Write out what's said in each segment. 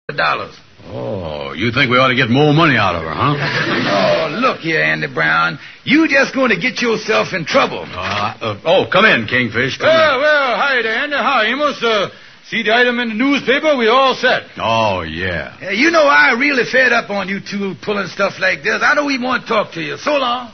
Oh, you think we ought to get more money out of her, huh? Oh, look here, Andy Brown. You just going to get yourself in trouble. Come in, Kingfish. Come in. Well, hi there, Andy. How, Amos? See the item in the newspaper? We all set. Oh, yeah. You know, I really fed up on you two pulling stuff like this. I don't even want to talk to you. So long.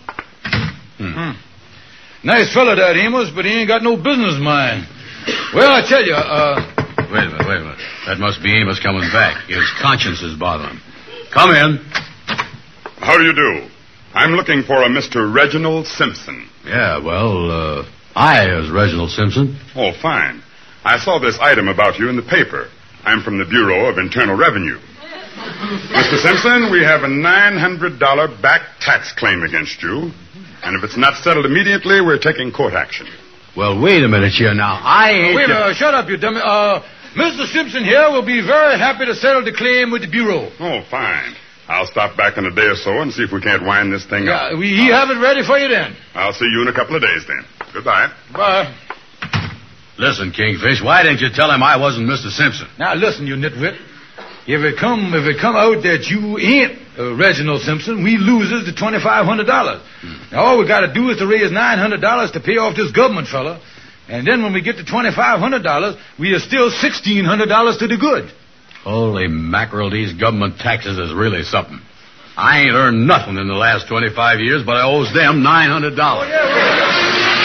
Nice fellow, that Amos, but he ain't got no business mind. Well, I tell you, Wait a minute. That must be Amos coming back. His conscience is bothering him. Come in. How do you do? I'm looking for a Mr. Reginald Simpson. Yeah, well, I is Reginald Simpson. Oh, fine. I saw this item about you in the paper. I'm from the Bureau of Internal Revenue. Mr. Simpson, we have a $900 back tax claim against you. And if it's not settled immediately, we're taking court action. Well, wait a minute here now. I ain't... Wait a minute. Shut up, you dummy. Mr. Simpson here will be very happy to settle the claim with the Bureau. Oh, fine. I'll stop back in a day or so and see if we can't wind this thing up. Yeah, we have it ready for you then. I'll see you in a couple of days then. Goodbye. Bye. Listen, Kingfish, why didn't you tell him I wasn't Mr. Simpson? Now, listen, you nitwit. If it come out that you ain't Reginald Simpson, we loses the $2,500. Now, all we got to do is to raise $900 to pay off this government fella. And then when we get to $2,500, we are still $1,600 to the good. Holy mackerel, these government taxes is really something. I ain't earned nothing in the last 25 years, but I owes them $900. Oh, yeah,